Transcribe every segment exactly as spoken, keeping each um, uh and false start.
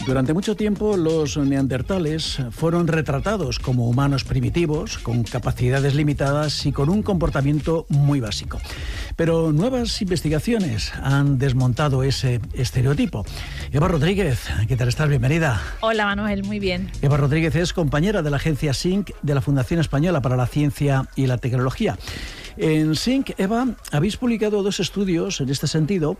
Durante mucho tiempo los neandertales fueron retratados como humanos primitivos, con capacidades limitadas y con un comportamiento muy básico. Pero nuevas investigaciones han desmontado ese estereotipo. Eva Rodríguez, ¿qué tal estás? Bienvenida. Hola Manuel, muy bien. Eva Rodríguez es compañera de la agencia S I N C de la Fundación Española para la Ciencia y la Tecnología. En S I N C, Eva, habéis publicado dos estudios en este sentido.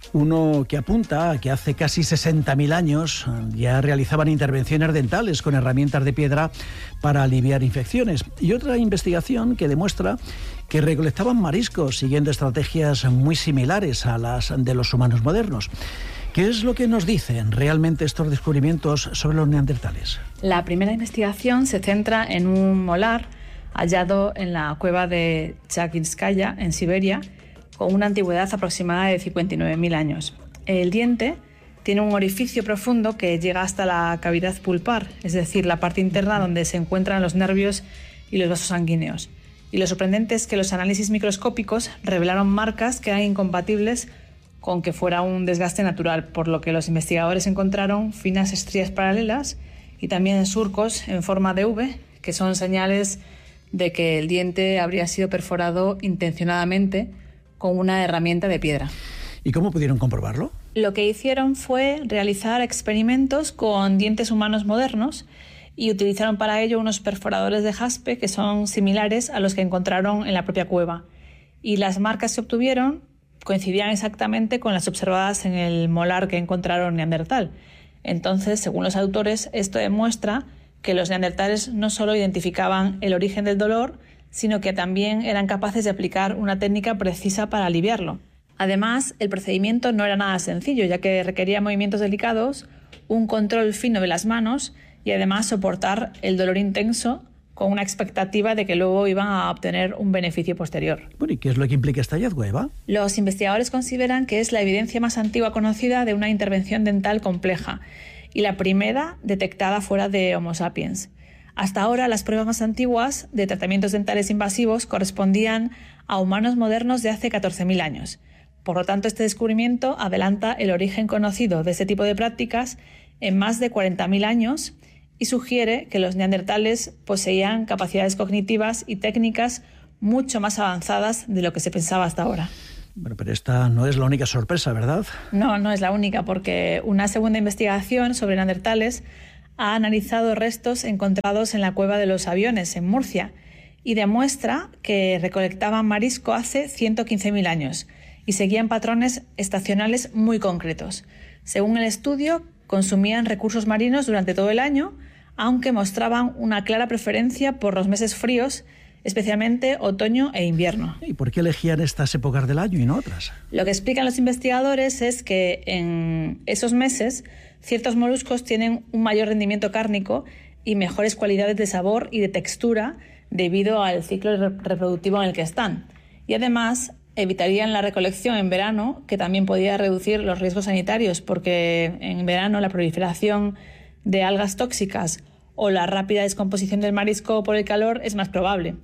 Uno que apunta a que hace casi sesenta mil años ya realizaban intervenciones dentales con herramientas de piedra para aliviar infecciones. Y otra investigación que demuestra que recolectaban mariscos siguiendo estrategias muy similares a las de los humanos modernos. ¿Qué es lo que nos dicen realmente estos descubrimientos sobre los neandertales? La primera investigación se centra en un molar hallado en la cueva de Chaglinskaya, en Siberia, con una antigüedad aproximada de cincuenta y nueve mil años. El diente tiene un orificio profundo que llega hasta la cavidad pulpar, es decir, la parte interna donde se encuentran los nervios y los vasos sanguíneos. Y lo sorprendente es que los análisis microscópicos revelaron marcas que eran incompatibles con que fuera un desgaste natural, por lo que los investigadores encontraron finas estrías paralelas y también surcos en forma de V, que son señales de que el diente habría sido perforado intencionadamente con una herramienta de piedra. ¿Y cómo pudieron comprobarlo? Lo que hicieron fue realizar experimentos con dientes humanos modernos y utilizaron para ello unos perforadores de jaspe que son similares a los que encontraron en la propia cueva. Y las marcas que obtuvieron coincidían exactamente con las observadas en el molar que encontraron neandertal. Entonces, según los autores, esto demuestra que los neandertales no solo identificaban el origen del dolor, sino que también eran capaces de aplicar una técnica precisa para aliviarlo. Además, el procedimiento no era nada sencillo, ya que requería movimientos delicados, un control fino de las manos y además soportar el dolor intenso con una expectativa de que luego iban a obtener un beneficio posterior. Bueno, ¿y qué es lo que implica este hallazgo, Eva? Los investigadores consideran que es la evidencia más antigua conocida de una intervención dental compleja y la primera detectada fuera de Homo sapiens. Hasta ahora, las pruebas más antiguas de tratamientos dentales invasivos correspondían a humanos modernos de hace catorce mil años. Por lo tanto, este descubrimiento adelanta el origen conocido de este tipo de prácticas en más de cuarenta mil años y sugiere que los neandertales poseían capacidades cognitivas y técnicas mucho más avanzadas de lo que se pensaba hasta ahora. Bueno, pero esta no es la única sorpresa, ¿verdad? No, no es la única, porque una segunda investigación sobre neandertales ha analizado restos encontrados en la cueva de los Aviones, en Murcia, y demuestra que recolectaban marisco hace ciento quince mil años y seguían patrones estacionales muy concretos. Según el estudio, consumían recursos marinos durante todo el año, aunque mostraban una clara preferencia por los meses fríos, especialmente otoño e invierno. ¿Y por qué elegían estas épocas del año y no otras? Lo que explican los investigadores es que en esos meses ciertos moluscos tienen un mayor rendimiento cárnico y mejores cualidades de sabor y de textura debido al ciclo reproductivo en el que están. Y además evitarían la recolección en verano, que también podía reducir los riesgos sanitarios, porque en verano la proliferación de algas tóxicas o la rápida descomposición del marisco por el calor es más probable.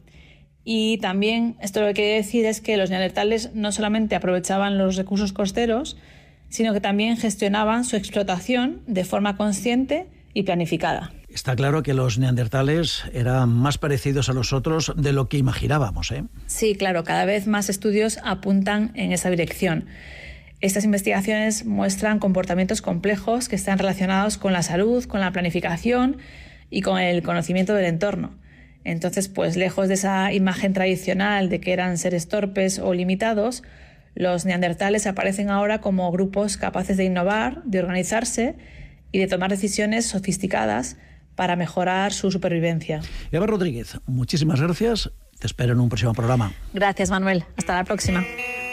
Y también esto lo que quiere decir es que los neandertales no solamente aprovechaban los recursos costeros, sino que también gestionaban su explotación de forma consciente y planificada. Está claro que los neandertales eran más parecidos a los otros de lo que imaginábamos, ¿eh? Sí, claro, cada vez más estudios apuntan en esa dirección. Estas investigaciones muestran comportamientos complejos que están relacionados con la salud, con la planificación y con el conocimiento del entorno. Entonces, pues lejos de esa imagen tradicional de que eran seres torpes o limitados, los neandertales aparecen ahora como grupos capaces de innovar, de organizarse y de tomar decisiones sofisticadas para mejorar su supervivencia. Eva Rodríguez, muchísimas gracias. Te espero en un próximo programa. Gracias, Manuel. Hasta la próxima.